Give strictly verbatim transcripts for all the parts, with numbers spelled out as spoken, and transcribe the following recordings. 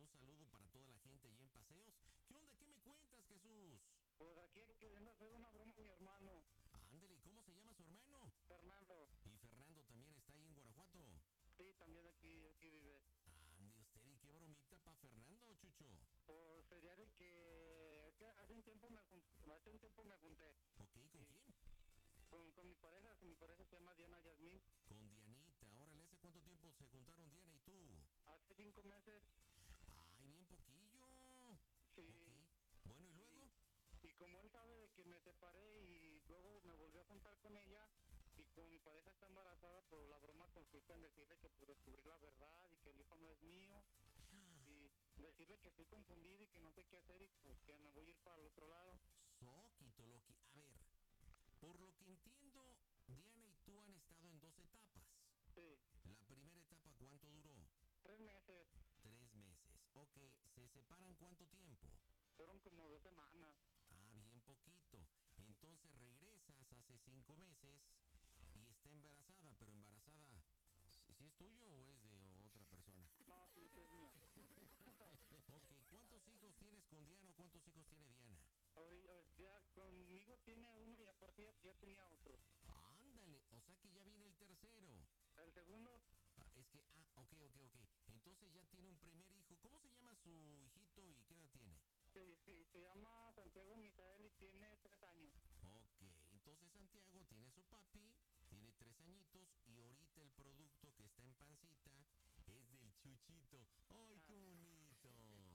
saludo para toda la gente allí en Paseos. ¿Qué onda? ¿Qué me cuentas, Jesús? Pues aquí queriendo hacer una broma a mi hermano. Ándale, ¿y cómo se llama su hermano? Fernando. ¿Y Fernando también está ahí en Guanajuato? Sí, también aquí, aquí vive. Ande usted, ¿y qué bromita para Fernando, Chucho? Pues sería de que, es que hace un tiempo me junté, hace un tiempo me junté. Ok, ¿con Sí. quién? Con, con mi pareja, con mi pareja se llama Diana Yasmín. Con Dianita. Órale, ¿hace cuánto tiempo se juntaron Diana y tú? Hace cinco meses. Ay, bien poquillo. Sí. Ok. Bueno, ¿y luego? Y como él sabe de que me separé y luego me volví a juntar con ella y con mi pareja está embarazada, pero la broma consiste en decirle que pues descubrir la verdad y que el hijo no es mío y decirle que estoy confundido y que no sé qué hacer y pues que me voy a ir para el otro lado. Soquito, Loki. A ver, por lo que entiendo, Diana y tú han estado en dos etapas. Sí, La primera etapa, ¿cuánto duró? tres meses, Tres meses. Ok, ¿se separan cuánto tiempo? fueron como dos semanas. Ah, bien poquito. Entonces regresas hace cinco meses y está embarazada, pero embarazada, ¿si es tuyo o es de otra persona? No, sí, sí es mío. Ok, ¿cuántos hijos tienes con Diana o cuántos hijos tiene Diana? Ahorita, ya conmigo tiene uno y aparte ya, ya tenía otro. Ándale, o sea que ya viene el tercero. El segundo, Ah, es que, ah, ok, ok, ok. Entonces ya tiene un primer hijo. ¿Cómo se llama su hijito y qué edad tiene? sí, sí, se llama Santiago Misael y tiene tres años. Ok, entonces Santiago tiene su papi, tiene tres añitos y ahorita el producto que está en pancita es del Chuchito. ¡Ay, qué bonito!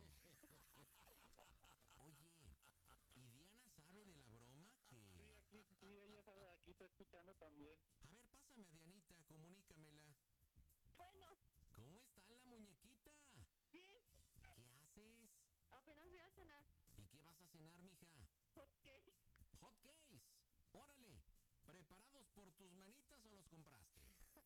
Oye, ¿y Diana sabe de la broma Sí, que... aquí, sí, ella sabe, aquí está escuchando también. A ver, pásame a Dianita, comunícamela. Bueno, ¿Cómo está la muñequita? bien, ¿Qué haces? apenas voy a cenar. ¿Y qué vas a cenar, mija? Ok, Hot cakes. Órale. ¿Preparados por tus manitas o los compraste?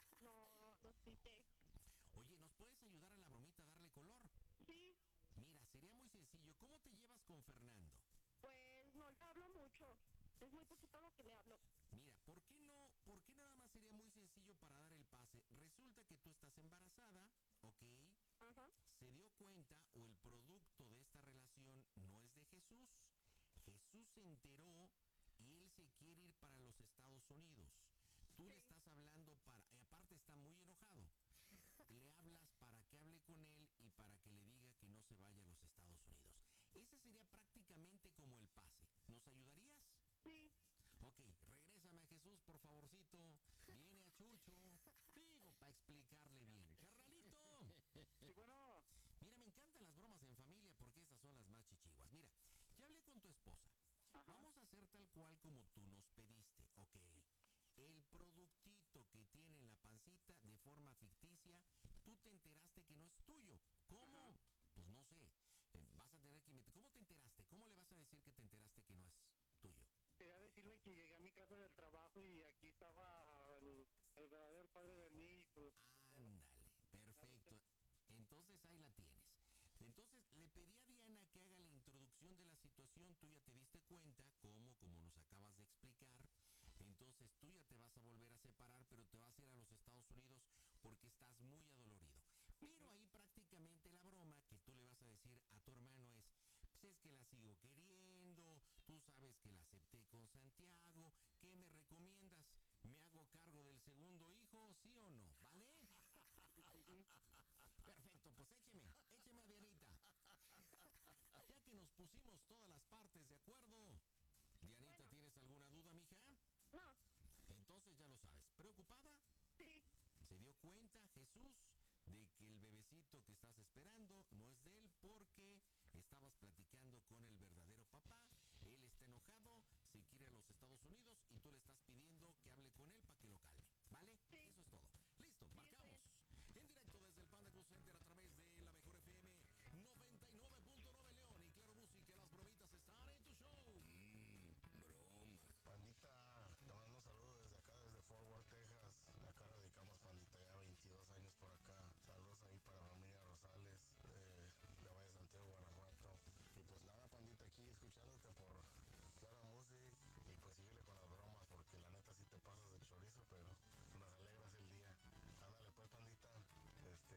no, los quité. Oye, ¿nos puedes ayudar a la bromita a darle color? Sí, Mira, sería muy sencillo. ¿Cómo te llevas con Fernando? pues no le hablo mucho. Es muy poquito lo que le hablo. Mira, ¿por qué no? ¿Por qué nada más sería muy sencillo para dar el pase? Resulta que tú estás embarazada, ¿ok? Ajá. Se dio cuenta o el producto de esta relación no es de Jesús. Jesús se enteró y él se quiere ir para los Estados Unidos. Tú le Sí. estás hablando para... Y aparte está muy enojado. Le hablas para que hable con él y para que le diga que no se vaya a los Estados Unidos. Ese sería prácticamente como el pase. ¿Nos ayudarías? Sí, Ok, regrésame a Jesús, por favorcito. Viene a Chucho. Digo, para explicarle bien. Carnalito. Sí, bueno, Mira, me encantan las bromas en familia porque estas son las más chichiguas. Mira, ya hablé con tu esposa. Ajá. Vamos a hacer tal cual como tú nos pediste, ok. El productito que tiene en la pancita de forma ficticia, tú te enteraste que no es tuyo. ¿Cómo? Ajá. Pues no sé. Eh, vas a tener que... inventar- ¿Cómo te enteraste? ¿Cómo le vas a decir que te enteraste que no es tuyo? quería decirle que llegué a mi casa del trabajo y aquí estaba el, el verdadero padre de mí y pues... Ándale, perfecto. Entonces ahí la tienes. Entonces le pedí a Diana que haga la introducción de la situación. Tú ya te diste cuenta, cómo, como nos acabas de explicar. Entonces tú ya te vas a volver a separar, pero te vas a ir a los Estados Unidos porque estás muy adolorido. Pero ahí prácticamente la broma que tú le vas a decir a tu hermano es, pues es que la sigo queriendo, tú sabes que la acepté con Santiago, ¿qué me recomiendas? ¿Me hago cargo del segundo hijo, sí o no? ¿Vale? Perfecto, pues écheme, écheme a Dianita. Ya que nos pusimos todas las partes de acuerdo. Dianita, Bueno. ¿tienes alguna duda, mija? no, Entonces ya lo sabes. ¿Preocupada? sí, Se dio cuenta Jesús de que el bebecito que estás esperando no es de él porque estabas platicando con el verdadero papá